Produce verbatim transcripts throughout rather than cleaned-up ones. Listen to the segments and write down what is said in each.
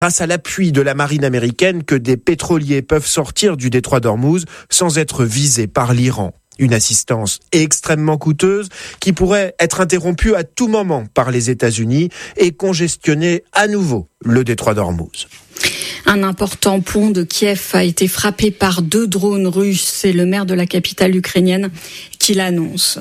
grâce à l'appui de la marine américaine que des pétroliers peuvent sortir du détroit d'Ormuz sans être visés par l'Iran. Une assistance extrêmement coûteuse qui pourrait être interrompue à tout moment par les États-Unis et congestionner à nouveau le détroit d'Ormuz. Un important pont de Kiev a été frappé par deux drones russes. C'est le maire de la capitale ukrainienne qui l'annonce.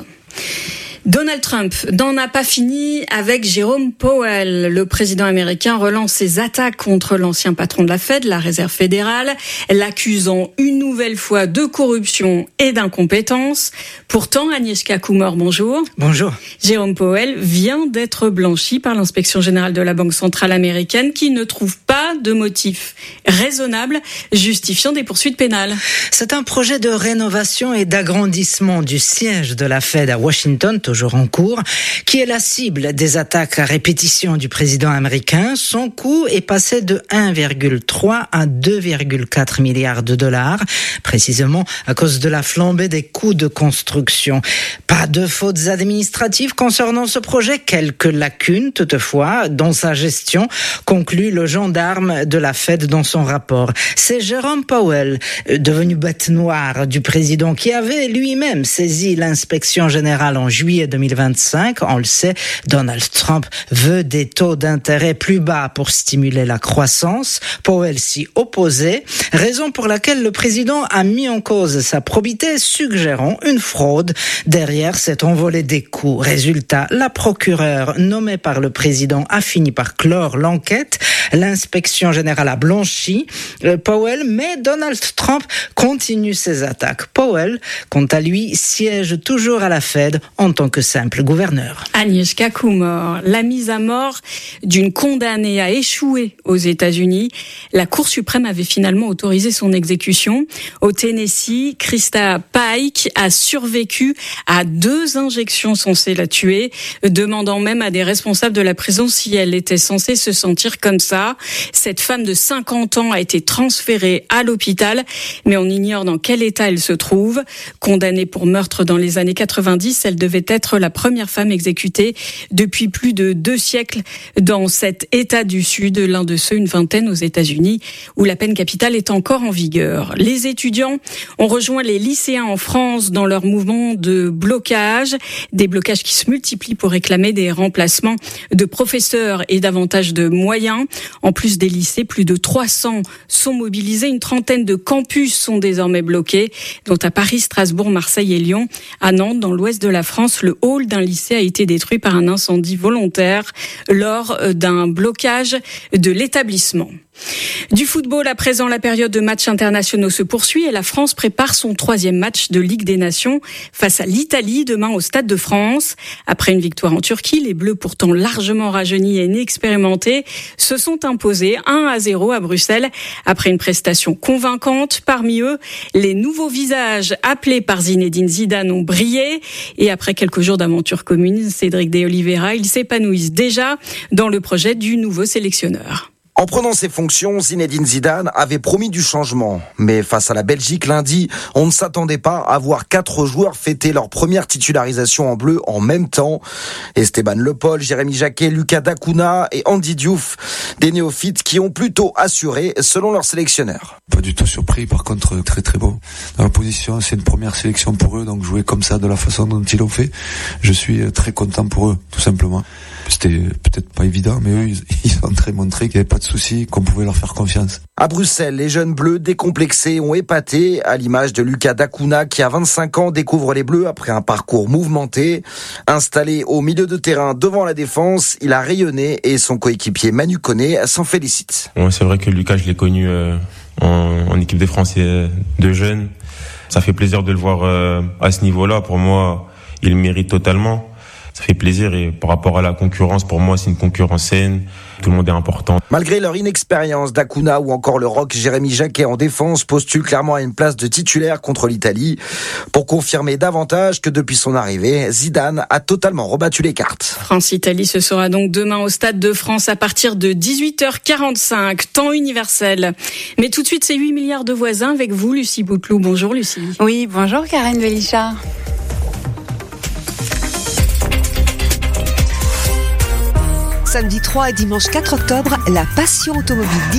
Donald Trump n'en a pas fini avec Jérôme Powell. Le président américain relance ses attaques contre l'ancien patron de la Fed, la Réserve fédérale, l'accusant une nouvelle fois de corruption et d'incompétence. Pourtant, Agnieszka Kumor, bonjour. Bonjour. Jérôme Powell vient d'être blanchi par l'inspection générale de la Banque centrale américaine qui ne trouve pas de motif raisonnable justifiant des poursuites pénales. C'est un projet de rénovation et d'agrandissement du siège de la Fed à Washington, toujours en cours, qui est la cible des attaques à répétition du président américain. Son coût est passé de un virgule trois à deux virgule quatre milliards de dollars, précisément à cause de la flambée des coûts de construction. Pas de fautes administratives concernant ce projet, quelques lacunes toutefois dans sa gestion, conclut le gendarme de la Fed dans son rapport. C'est Jérôme Powell, devenu bête noire du président, qui avait lui-même saisi l'inspection générale en juillet deux mille vingt-cinq. On le sait, Donald Trump veut des taux d'intérêt plus bas pour stimuler la croissance. Powell s'y opposait, raison pour laquelle le président a mis en cause sa probité, suggérant une fraude derrière cette envolée des coûts. Résultat, la procureure nommée par le président a fini par clore l'enquête. L'inspection générale a blanchi Powell, mais Donald Trump continue ses attaques. Powell, quant à lui, siège toujours à la Fed en tant que simple gouverneur. Agnieszka Kumor, la mise à mort d'une condamnée a échoué aux États-Unis. La Cour suprême avait finalement autorisé son exécution. Au Tennessee, Krista Pike a survécu à deux injections censées la tuer, demandant même à des responsables de la prison si elle était censée se sentir comme ça. Cette femme de cinquante ans a été transférée à l'hôpital, mais on ignore dans quel état elle se trouve. Condamnée pour meurtre dans les années quatre-vingt-dix, elle devait être la première femme exécutée depuis plus de deux siècles dans cet État du Sud, l'un de ceux, une vingtaine aux États-Unis, où la peine capitale est encore en vigueur. Les étudiants ont rejoint les lycéens en France dans leur mouvement de blocage, des blocages qui se multiplient pour réclamer des remplacements de professeurs et davantage de moyens. En plus des lycées, plus de trois cents sont mobilisés. Une trentaine de campus sont désormais bloqués, dont à Paris, Strasbourg, Marseille et Lyon. À Nantes, dans l'ouest de la France, le hall d'un lycée a été détruit par un incendie volontaire lors d'un blocage de l'établissement. Du football à présent, la période de matchs internationaux se poursuit et la France prépare son troisième match de Ligue des Nations face à l'Italie demain au Stade de France. Après une victoire en Turquie, les Bleus, pourtant largement rajeunis et inexpérimentés, se sont imposés un à zéro à Bruxelles après une prestation convaincante. Parmi eux, les nouveaux visages appelés par Zinedine Zidane ont brillé et après quelques jours d'aventure commune, Cédric de Oliveira, ils s'épanouissent déjà dans le projet du nouveau sélectionneur. En prenant ses fonctions, Zinedine Zidane avait promis du changement. Mais face à la Belgique lundi, on ne s'attendait pas à voir quatre joueurs fêter leur première titularisation en bleu en même temps. Esteban Le Paul, Jérémy Jacquet, Lucas Dacuna et Andy Diouf, des néophytes qui ont plutôt assuré selon leur sélectionneur. Pas du tout surpris, par contre très très beau. Dans la position, c'est une première sélection pour eux, donc jouer comme ça de la façon dont ils l'ont fait, je suis très content pour eux, tout simplement. C'était peut-être pas évident, mais eux, ils ont très montré qu'il n'y avait pas de souci, qu'on pouvait leur faire confiance. À Bruxelles, les jeunes bleus décomplexés ont épaté, à l'image de Lucas Dacuna qui à vingt-cinq ans découvre les bleus après un parcours mouvementé. Installé au milieu de terrain devant la défense, il a rayonné et son coéquipier Manu Koné s'en félicite. Ouais, c'est vrai que Lucas, je l'ai connu euh, en, en équipe de France euh, de jeunes. Ça fait plaisir de le voir euh, à ce niveau-là. Pour moi, il le mérite totalement. Ça fait plaisir et par rapport à la concurrence, pour moi, c'est une concurrence saine. Tout le monde est important. Malgré leur inexpérience, Dacuna ou encore le rock Jérémy Jacquet en défense postulent clairement à une place de titulaire contre l'Italie pour confirmer davantage que depuis son arrivée, Zidane a totalement rebattu les cartes. France-Italie, ce sera donc demain au Stade de France à partir de dix-huit heures quarante-cinq, temps universel. Mais tout de suite, c'est huit milliards de voisins avec vous, Lucie Bouteloup. Bonjour Lucie. Oui, bonjour Karen Bellichard. Samedi trois et dimanche quatre octobre, la passion automobile